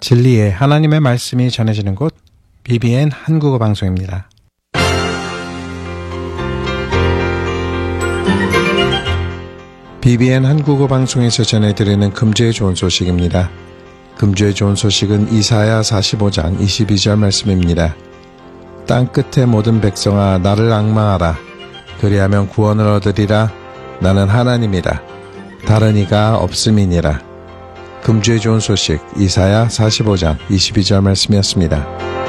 진리의 하나님의 말씀이 전해지는 곳 BBN 한국어 방송입니다. BBN 한국어 방송에서 전해드리는 금주의 좋은 소식입니다. 금주의 좋은 소식은 이사야 45장 22절 말씀입니다. 땅끝의 모든 백성아 나를 앙망하라. 그리하면 구원을 얻으리라. 나는 하나님이라. 다른 이가 없음이니라. 금주의 좋은 소식 이사야 45장 22절 말씀이었습니다.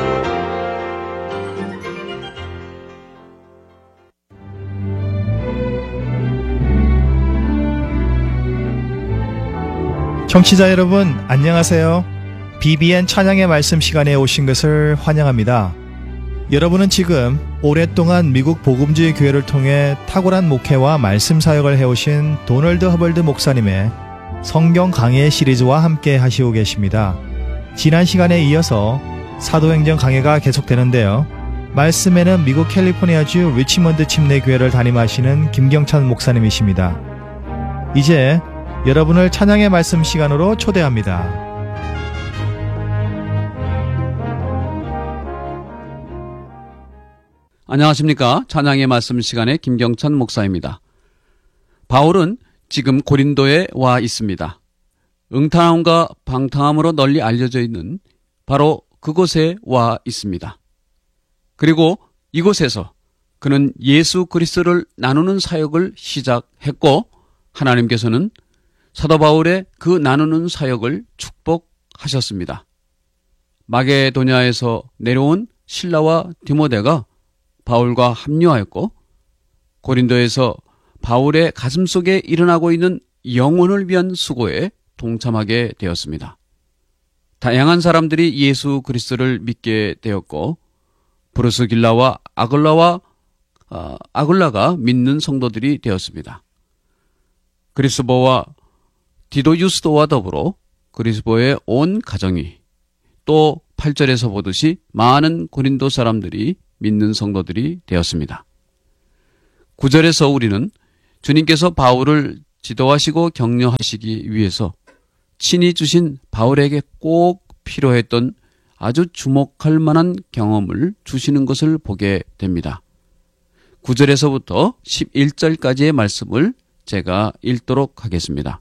청취자 여러분 안녕하세요. BBN 찬양의 말씀 시간에 오신 것을 환영합니다. 여러분은 지금 오랫동안 미국 복음주의 교회를 통해 탁월한 목회와 말씀 사역을 해오신 도널드 허벌드 목사님의 성경 강해 시리즈와 함께 하시고 계십니다. 지난 시간에 이어서 사도행전 강해가 계속되는데요. 말씀에는 미국 캘리포니아주 리치먼드 침례교회를 담임하시는 김경찬 목사님이십니다. 이제 여러분을 찬양의 말씀 시간으로 초대합니다. 안녕하십니까. 찬양의 말씀 시간의 김경찬 목사입니다. 바울은 지금 고린도에 와 있습니다. 응탕함과 방탕함으로 널리 알려져 있는 바로 그곳에 와 있습니다. 그리고 이곳에서 그는 예수 그리스도를 나누는 사역을 시작했고 하나님께서는 사도 바울의 그 나누는 사역을 축복하셨습니다. 마게도냐에서 내려온 실라와 디모데가 바울과 합류하였고 고린도에서 바울의 가슴속에 일어나고 있는 영혼을 위한 수고에 동참하게 되었습니다. 다양한 사람들이 예수 그리스도를 믿게 되었고 브루스길라와 아글라가 믿는 성도들이 되었습니다. 그리스보와 디도유스도와 더불어 그리스보의 온 가정이 또 8절에서 보듯이 많은 고린도 사람들이 믿는 성도들이 되었습니다. 9절에서 우리는 주님께서 바울을 지도하시고 격려하시기 위해서 친히 주신 바울에게 꼭 필요했던 아주 주목할 만한 경험을 주시는 것을 보게 됩니다. 9절에서부터 11절까지의 말씀을 제가 읽도록 하겠습니다.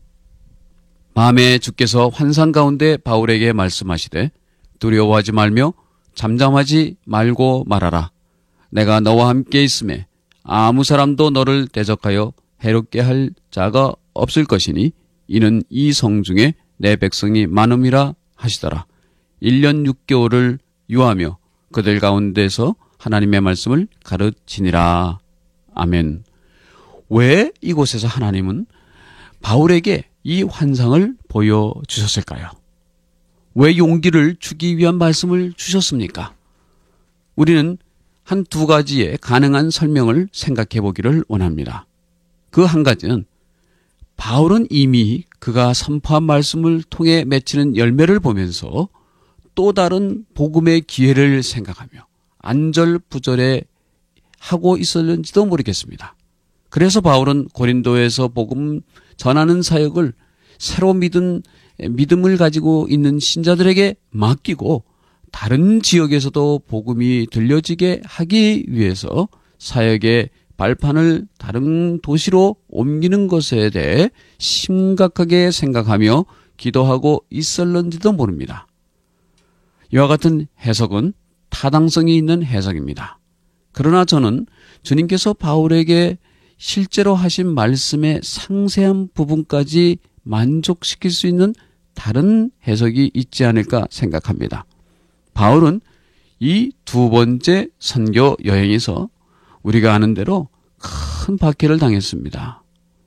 밤에 주께서 환상 가운데 바울에게 말씀하시되 두려워하지 말며 잠잠하지 말고 말하라. 내가 너와 함께 있음에 아무 사람도 너를 대적하여 해롭게 할 자가 없을 것이니 이는 이 성 중에 내 백성이 많음이라 하시더라. 1년 6개월을 유하며 그들 가운데서 하나님의 말씀을 가르치니라. 아멘. 왜 이곳에서 하나님은 바울에게 이 환상을 보여주셨을까요? 왜 용기를 주기 위한 말씀을 주셨습니까? 우리는 한 두 가지의 가능한 설명을 생각해 보기를 원합니다. 그 한 가지는 바울은 이미 그가 선포한 말씀을 통해 맺히는 열매를 보면서 또 다른 복음의 기회를 생각하며 안절부절해 하고 있었는지도 모르겠습니다. 그래서 바울은 고린도에서 복음 전하는 사역을 새로 믿음을 가지고 있는 신자들에게 맡기고 다른 지역에서도 복음이 들려지게 하기 위해서 사역의 발판을 다른 도시로 옮기는 것에 대해 심각하게 생각하며 기도하고 있었는지도 모릅니다. 이와 같은 해석은 타당성이 있는 해석입니다. 그러나 저는 주님께서 바울에게 실제로 하신 말씀의 상세한 부분까지 만족시킬 수 있는 다른 해석이 있지 않을까 생각합니다. 바울은 이 두 번째 선교 여행에서 우리가 아는 대로 큰 박해를 당했습니다.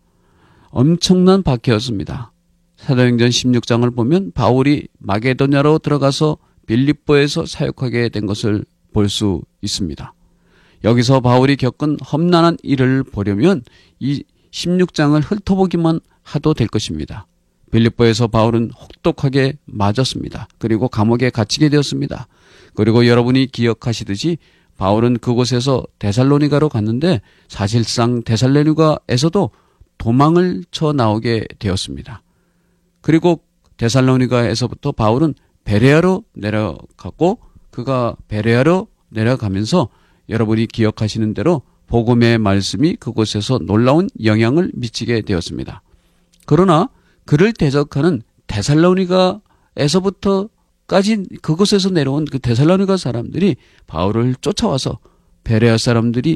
엄청난 박해였습니다. 사도행전 16장을 보면 바울이 마게도냐로 들어가서 빌립보에서 사역하게 된 것을 볼 수 있습니다. 여기서 바울이 겪은 험난한 일을 보려면 이 16장을 훑어보기만 하도 될 것입니다. 빌립보에서 바울은 혹독하게 맞았습니다. 그리고 감옥에 갇히게 되었습니다. 그리고 여러분이 기억하시듯이 바울은 그곳에서 데살로니가로 갔는데 사실상 데살로니가에서도 도망을 쳐 나오게 되었습니다. 그리고 데살로니가에서부터 바울은 베레아로 내려갔고 그가 베레아로 내려가면서 여러분이 기억하시는 대로 복음의 말씀이 그곳에서 놀라운 영향을 미치게 되었습니다. 그러나 그를 대적하는 데살로니가에서부터까지 그곳에서 내려온 그 데살로니가 사람들이 바울을 쫓아와서 베레아 사람들을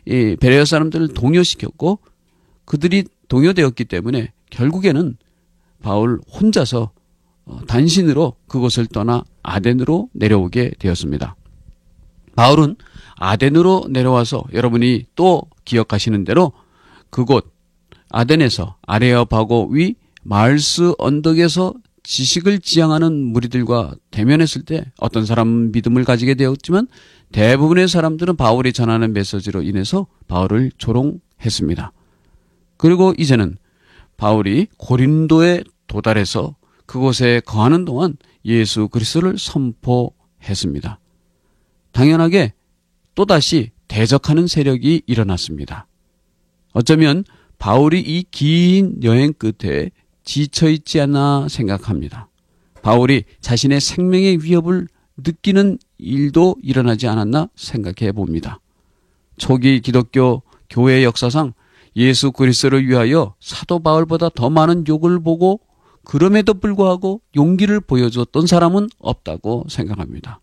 동요시켰고 그들이 동요되었기 때문에 결국에는 바울 혼자서 단신으로 그곳을 떠나 아덴으로 내려오게 되었습니다. 바울은 아덴으로 내려와서 여러분이 또 기억하시는 대로 그곳 아덴에서 아레오파고 위 마을스 언덕에서 지식을 지향하는 무리들과 대면했을 때 어떤 사람은 믿음을 가지게 되었지만 대부분의 사람들은 바울이 전하는 메시지로 인해서 바울을 조롱했습니다. 그리고 이제는 바울이 고린도에 도달해서 그곳에 거하는 동안 예수 그리스도를 선포했습니다. 당연하게 또다시 대적하는 세력이 일어났습니다. 어쩌면 바울이 이 긴 여행 끝에 지쳐있지 않나 생각합니다. 바울이 자신의 생명의 위협을 느끼는 일도 일어나지 않았나 생각해 봅니다. 초기 기독교 교회 역사상 예수 그리스도를 위하여 사도 바울보다 더 많은 욕을 보고 그럼에도 불구하고 용기를 보여줬던 사람은 없다고 생각합니다.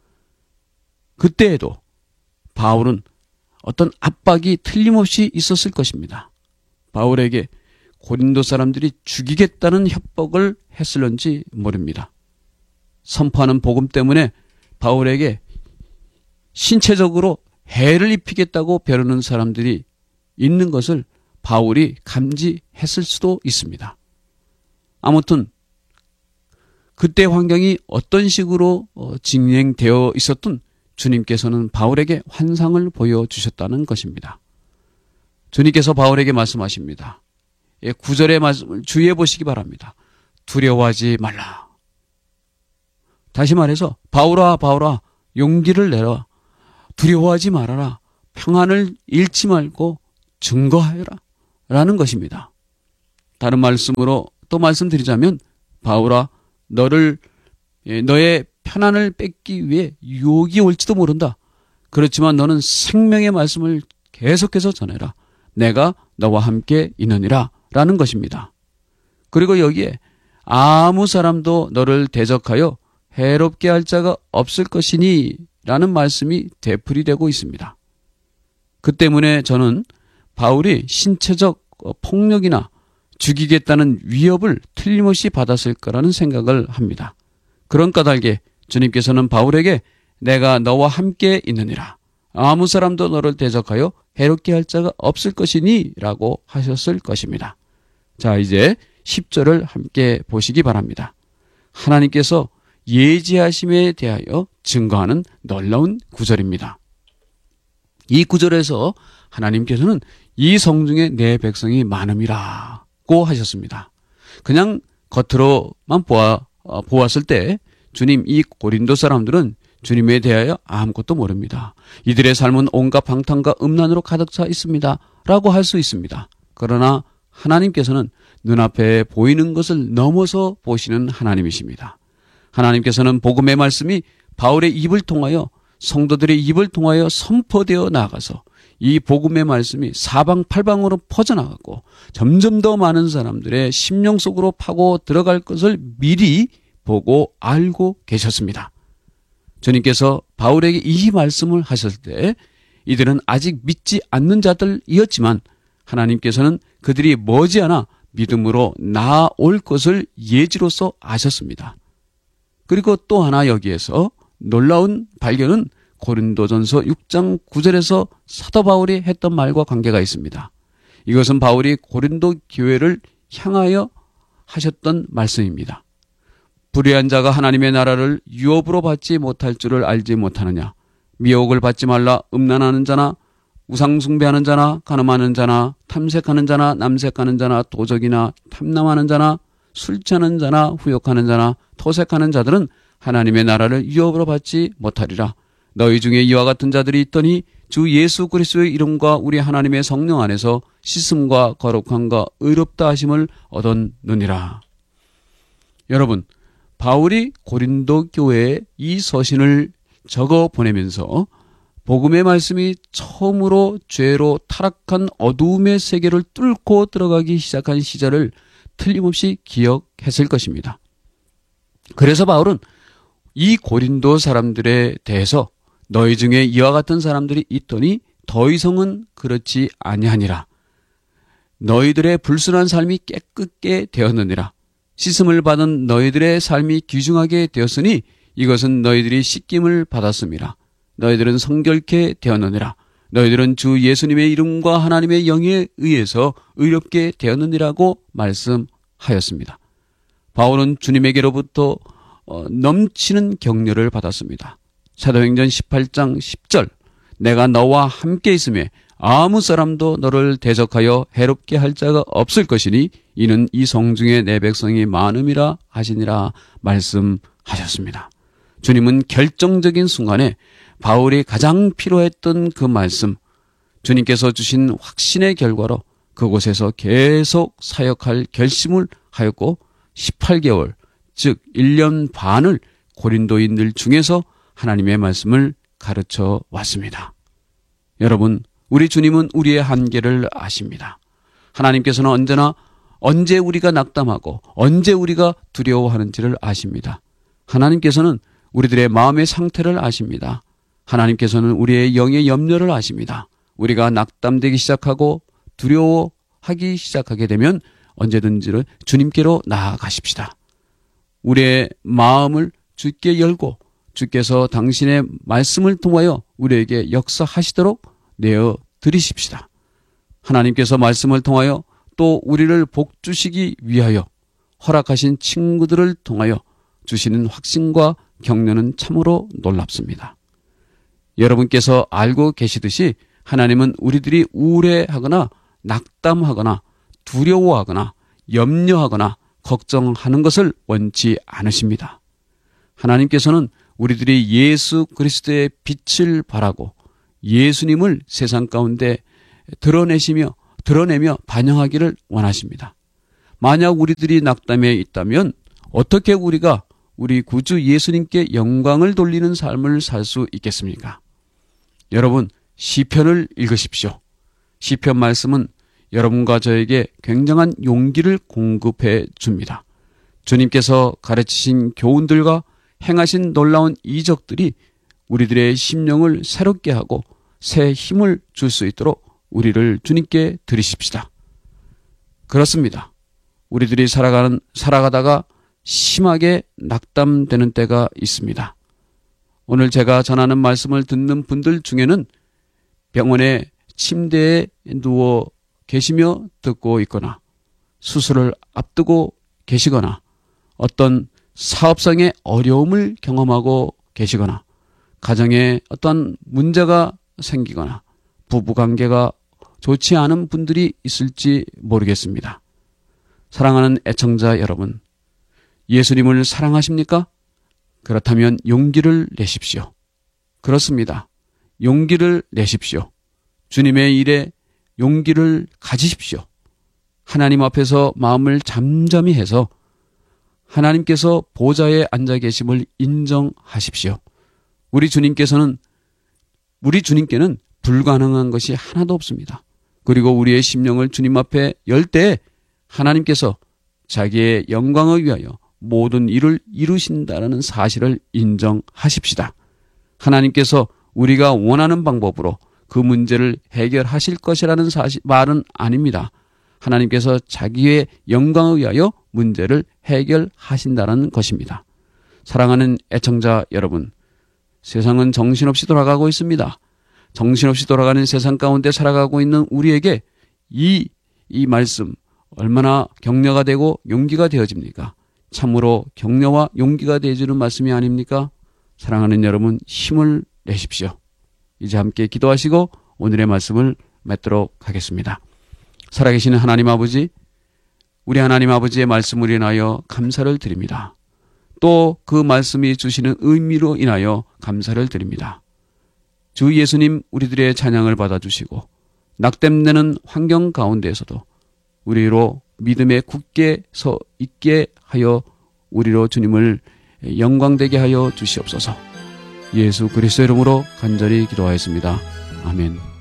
그때에도 바울은 어떤 압박이 틀림없이 있었을 것입니다. 바울에게 고린도 사람들이 죽이겠다는 협박을 했을런지 모릅니다. 선포하는 복음 때문에 바울에게 신체적으로 해를 입히겠다고 벼르는 사람들이 있는 것을 바울이 감지했을 수도 있습니다. 아무튼 그때 환경이 어떤 식으로 진행되어 있었든 주님께서는 바울에게 환상을 보여주셨다는 것입니다. 주님께서 바울에게 말씀하십니다. 9절의 말씀을 주의해 보시기 바랍니다. 두려워하지 말라. 다시 말해서 바울아 바울아 용기를 내라. 두려워하지 말아라. 평안을 잃지 말고 증거하여라. 라는 것입니다. 다른 말씀으로 또 말씀드리자면 바울아 너의 편안을 뺏기 위해 유혹이 올지도 모른다. 그렇지만 너는 생명의 말씀을 계속해서 전해라. 내가 너와 함께 있느니라 라는 것입니다. 그리고 여기에 아무 사람도 너를 대적하여 해롭게 할 자가 없을 것이니 라는 말씀이 되풀이되고 있습니다. 그 때문에 저는 바울이 신체적 폭력이나 죽이겠다는 위협을 틀림없이 받았을 거라는 생각을 합니다. 그런 까닭에 주님께서는 바울에게 내가 너와 함께 있느니라. 아무 사람도 너를 대적하여 해롭게 할 자가 없을 것이니 라고 하셨을 것입니다. 자, 이제 10절을 함께 보시기 바랍니다. 하나님께서 예지하심에 대하여 증거하는 놀라운 구절입니다. 이 구절에서 하나님께서는 이 성중에 내 백성이 많음이라고 하셨습니다. 그냥 겉으로만 보았을 때 주님 이 고린도 사람들은 주님에 대하여 아무것도 모릅니다. 이들의 삶은 온갖 방탕과 음란으로 가득 차 있습니다. 라고 할 수 있습니다. 그러나 하나님께서는 눈앞에 보이는 것을 넘어서 보시는 하나님이십니다. 하나님께서는 복음의 말씀이 바울의 입을 통하여 성도들의 입을 통하여 선포되어 나가서 이 복음의 말씀이 사방팔방으로 퍼져나가고 점점 더 많은 사람들의 심령 속으로 파고 들어갈 것을 미리 보고 알고 계셨습니다. 주님께서 바울에게 이 말씀을 하셨을 때 이들은 아직 믿지 않는 자들이었지만 하나님께서는 그들이 머지않아 믿음으로 나아올 것을 예지로서 아셨습니다. 그리고 또 하나 여기에서 놀라운 발견은 고린도전서 6장 9절에서 사도 바울이 했던 말과 관계가 있습니다. 이것은 바울이 고린도 교회를 향하여 하셨던 말씀입니다. 불의한 자가 하나님의 나라를 유업으로 받지 못할 줄을 알지 못하느냐. 미혹을 받지 말라. 음란하는 자나 우상숭배하는 자나 간음하는 자나 탐색하는 자나 남색하는 자나 도적이나 탐남하는 자나 술 취하는 자나 후욕하는 자나 토색하는 자들은 하나님의 나라를 유업으로 받지 못하리라. 너희 중에 이와 같은 자들이 있더니 주 예수 그리스도의 이름과 우리 하나님의 성령 안에서 씻음과 거룩함과 의롭다 하심을 얻었느니라. 여러분, 바울이 고린도 교회에 이 서신을 적어 보내면서 복음의 말씀이 처음으로 죄로 타락한 어두움의 세계를 뚫고 들어가기 시작한 시절을 틀림없이 기억했을 것입니다. 그래서 바울은 이 고린도 사람들에 대해서 너희 중에 이와 같은 사람들이 있더니 더 이상은 그렇지 아니하니라. 너희들의 불순한 삶이 깨끗게 되었느니라. 씻음을 받은 너희들의 삶이 귀중하게 되었으니 이것은 너희들이 씻김을 받았음이라. 너희들은 성결케 되었느니라. 너희들은 주 예수님의 이름과 하나님의 영에 의해서 의롭게 되었느니라고 말씀하였습니다. 바울은 주님에게로부터 넘치는 격려를 받았습니다. 사도행전 18장 10절 내가 너와 함께 있음에 아무 사람도 너를 대적하여 해롭게 할 자가 없을 것이니 이는 이 성중에 내 백성이 많음이라 하시니라 말씀하셨습니다. 주님은 결정적인 순간에 바울이 가장 필요했던 그 말씀, 주님께서 주신 확신의 결과로 그곳에서 계속 사역할 결심을 하였고 18개월, 즉 1년 반을 고린도인들 중에서 하나님의 말씀을 가르쳐 왔습니다. 여러분, 우리 주님은 우리의 한계를 아십니다. 하나님께서는 언제 우리가 낙담하고 언제 우리가 두려워하는지를 아십니다. 하나님께서는 우리들의 마음의 상태를 아십니다. 하나님께서는 우리의 영의 염려를 아십니다. 우리가 낙담되기 시작하고 두려워하기 시작하게 되면 언제든지 주님께로 나아가십시다. 우리의 마음을 주께 열고 주께서 당신의 말씀을 통하여 우리에게 역사하시도록 내어 드리십시다. 하나님께서 말씀을 통하여 또 우리를 복주시기 위하여 허락하신 친구들을 통하여 주시는 확신과 격려는 참으로 놀랍습니다. 여러분께서 알고 계시듯이 하나님은 우리들이 우울해하거나 낙담하거나 두려워하거나 염려하거나 걱정하는 것을 원치 않으십니다. 하나님께서는 우리들이 예수 그리스도의 빛을 바라고 예수님을 세상 가운데 드러내며 반영하기를 원하십니다. 만약 우리들이 낙담에 있다면 어떻게 우리가 우리 구주 예수님께 영광을 돌리는 삶을 살 수 있겠습니까? 여러분, 시편을 읽으십시오. 시편 말씀은 여러분과 저에게 굉장한 용기를 공급해 줍니다. 주님께서 가르치신 교훈들과 행하신 놀라운 이적들이 우리들의 심령을 새롭게 하고 새 힘을 줄 수 있도록 우리를 주님께 드리십시다. 그렇습니다. 우리들이 살아가다가 심하게 낙담되는 때가 있습니다. 오늘 제가 전하는 말씀을 듣는 분들 중에는 병원의 침대에 누워 계시며 듣고 있거나 수술을 앞두고 계시거나 어떤 사업상의 어려움을 경험하고 계시거나 가정에 어떤 문제가 생기거나 부부관계가 좋지 않은 분들이 있을지 모르겠습니다. 사랑하는 애청자 여러분, 예수님을 사랑하십니까? 그렇다면 용기를 내십시오. 그렇습니다. 용기를 내십시오. 주님의 일에 용기를 가지십시오. 하나님 앞에서 마음을 잠잠히 해서 하나님께서 보좌에 앉아 계심을 인정하십시오. 우리 주님께는 불가능한 것이 하나도 없습니다. 그리고 우리의 심령을 주님 앞에 열 때 하나님께서 자기의 영광을 위하여 모든 일을 이루신다는 사실을 인정하십시다. 하나님께서 우리가 원하는 방법으로 그 문제를 해결하실 것이라는 말은 아닙니다. 하나님께서 자기의 영광을 위하여 문제를 해결하신다는 것입니다. 사랑하는 애청자 여러분, 세상은 정신없이 돌아가고 있습니다. 정신없이 돌아가는 세상 가운데 살아가고 있는 우리에게 이 말씀 얼마나 격려가 되고 용기가 되어집니까? 참으로 격려와 용기가 되어주는 말씀이 아닙니까? 사랑하는 여러분, 힘을 내십시오. 이제 함께 기도하시고 오늘의 말씀을 맺도록 하겠습니다. 살아계시는 하나님 아버지, 우리 하나님 아버지의 말씀을 인하여 감사를 드립니다. 또 그 말씀이 주시는 의미로 인하여 감사를 드립니다. 주 예수님, 우리들의 찬양을 받아주시고 낙담되는 환경 가운데에서도 우리로 믿음에 굳게 서 있게 하여 우리로 주님을 영광되게 하여 주시옵소서. 예수 그리스도 이름으로 간절히 기도하였습니다. 아멘.